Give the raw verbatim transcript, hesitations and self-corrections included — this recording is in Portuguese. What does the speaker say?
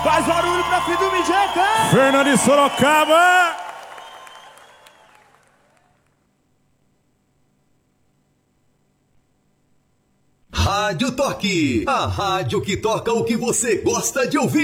Faz barulho pra filho do Mijeca! Fernando de Sorocaba! Rádio Toque, a rádio que toca o que você gosta de ouvir.